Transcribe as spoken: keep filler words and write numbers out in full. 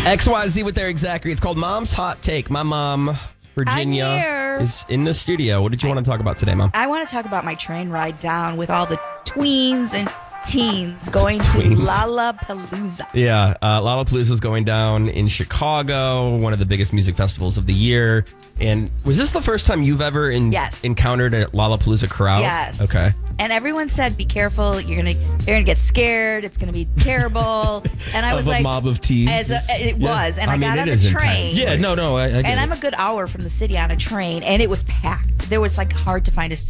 X Y Z with Eric Zachary. It's called Mom's Hot Take. My mom, Virginia, I'm here. is in the studio. What did you want to talk about today, Mom? I want to talk about my train ride down with all the tweens and teens going to Tweens. Lollapalooza. Yeah, uh, Lollapalooza is going down in Chicago, one of the biggest music festivals of the year. And was this the first time you've ever in, Yes. encountered a Lollapalooza crowd? Yes. Okay. And everyone said, "Be careful! You're gonna, you're gonna get scared. It's gonna be terrible." And I Of was a like, mob of teens. As a, it Yeah. was, and I I, mean, got it on a is train. intense. Yeah, no, no, I, I get And it. I'm a good hour from the city on a train, and it was packed. There was like hard to find a